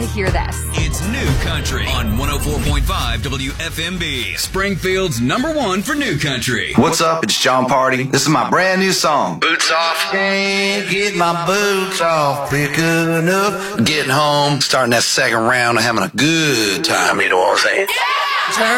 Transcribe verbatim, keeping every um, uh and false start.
hear this. It's New Country on one oh four point five W F M B, Springfield's number one for New Country. What's up? It's John Party. This is my brand new song. Boots off. Can't get my boots off quick enough. Getting home, starting that second round, and having a good time. You know what I'm saying? Turn